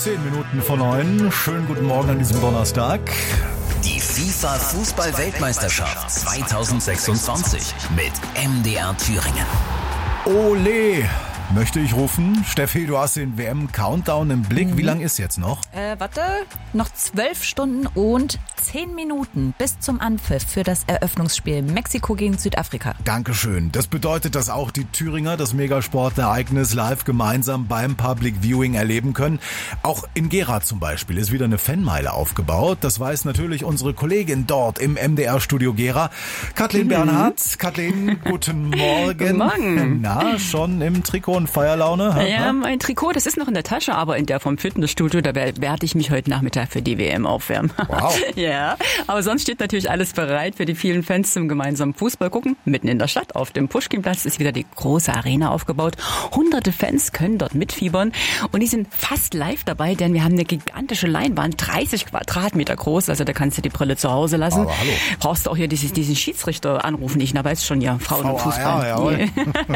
8:10. Schönen guten Morgen an diesem Donnerstag. Die FIFA-Fußball-Weltmeisterschaft 2026 mit MDR Thüringen. Ole, möchte ich rufen. Steffi, du hast den WM-Countdown im Blick. Wie lang ist jetzt noch? Noch 12 Stunden und 10 Minuten bis zum Anpfiff für das Eröffnungsspiel Mexiko gegen Südafrika. Dankeschön. Das bedeutet, dass auch die Thüringer das Megasport-Ereignis live gemeinsam beim Public Viewing erleben können. Auch in Gera zum Beispiel ist wieder eine Fanmeile aufgebaut. Das weiß natürlich unsere Kollegin dort im MDR-Studio Gera, Kathleen Bernhardt. Kathleen, guten Morgen. Guten Morgen. Na, schon im Trikot und Feierlaune? Ja, mein Trikot, das ist noch in der Tasche, aber in der vom Fitnessstudio, da werde ich mich heute Nachmittag für die WM aufwärmen. Wow. Ja, aber sonst steht natürlich alles bereit für die vielen Fans zum gemeinsamen Fußball gucken. Mitten in der Stadt auf dem Puschkinplatz ist wieder die große Arena aufgebaut. Hunderte Fans können dort mitfiebern und die sind fast live dabei, denn wir haben eine gigantische Leinwand, 30 Quadratmeter groß, also da kannst du die Brille zu Hause lassen. Aber hallo. Brauchst du auch hier diesen Schiedsrichter anrufen, ich weiß schon, ja, Frauen im Fußball. Ja,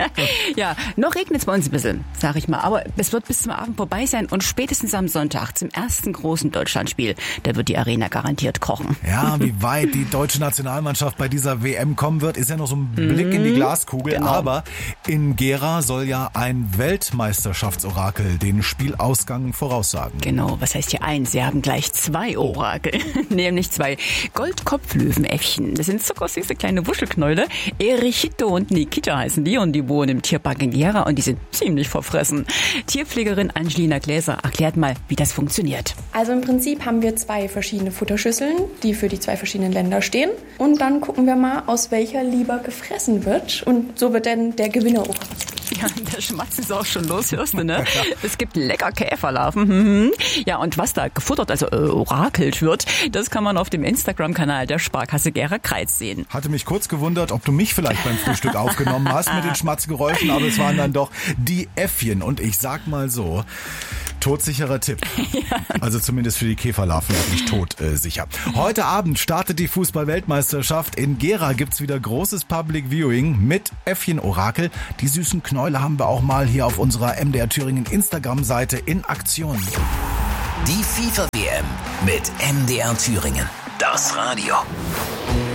Ja, noch regnet es bei uns ein bisschen, sag ich mal, aber es wird bis zum Abend vorbei sein und spätestens am Sonntag zum ersten großen Deutschlandspiel, da wird die Arena garantiert kochen. Ja, wie weit die deutsche Nationalmannschaft bei dieser WM kommen wird, ist ja noch so ein Blick in die Glaskugel. Genau. Aber in Gera soll ja ein Weltmeisterschaftsorakel den Spielausgang voraussagen. Genau, was heißt hier eins? Sie haben gleich zwei Orakel, nämlich zwei Goldkopflöwenäffchen. Das sind zuckersüße kleine Wuschelknäule. Erichito und Nikita heißen die und die wohnen im Tierpark in Gera und die sind ziemlich verfressen. Tierpflegerin Angelina Gläser erklärt mal, wie das funktioniert. Also im Prinzip haben wir zwei verschiedene Futterschüsseln, die für die zwei verschiedenen Länder stehen. Und dann gucken wir mal, aus welcher lieber gefressen wird. Und so wird dann der Gewinner auch. Ja, der Schmatz ist auch schon los, hörst du, ne? Es gibt lecker Käferlarven. Ja, und was da gefuttert, also orakelt wird, das kann man auf dem Instagram-Kanal der Sparkasse Gera-Kreis sehen. Hatte mich kurz gewundert, ob du mich vielleicht beim Frühstück aufgenommen hast mit den Schmatzgeräuschen, aber es waren dann doch die Äffchen. Und ich sag mal so, todsicherer Tipp. Also zumindest für die Käferlarven wirklich todsicher. Heute Abend startet die Fußball-Weltmeisterschaft. In Gera gibt's wieder großes Public Viewing mit Äffchen-Orakel. Die süßen Knäule haben wir auch mal hier auf unserer MDR Thüringen Instagram-Seite in Aktion. Die FIFA-WM mit MDR Thüringen. Das Radio.